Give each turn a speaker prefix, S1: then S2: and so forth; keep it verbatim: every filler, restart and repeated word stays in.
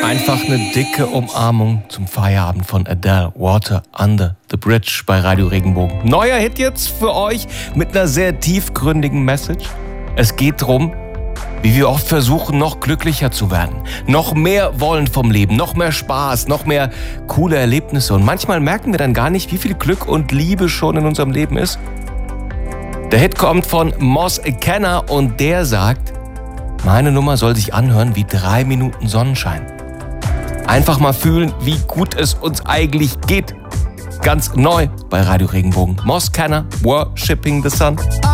S1: Einfach eine dicke Umarmung zum Feierabend von Adele, Water Under the Bridge bei Radio Regenbogen. Neuer Hit jetzt für euch mit einer sehr tiefgründigen Message. Es geht darum, wie wir oft versuchen, noch glücklicher zu werden, noch mehr wollen vom Leben, noch mehr Spaß, noch mehr coole Erlebnisse. Und manchmal merken wir dann gar nicht, wie viel Glück und Liebe schon in unserem Leben ist. Der Hit kommt von Moss Kenner und der sagt, meine Nummer soll sich anhören wie drei Minuten Sonnenschein. Einfach mal fühlen, wie gut es uns eigentlich geht. Ganz neu bei Radio Regenbogen. Moss Kenner, Worshipping the Sun.